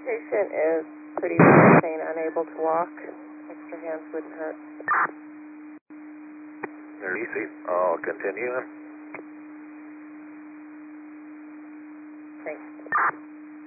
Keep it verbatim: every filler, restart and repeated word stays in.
Patient is pretty insane, unable to walk. Extra hands wouldn't hurt. There, easy. I'll continue. Thanks.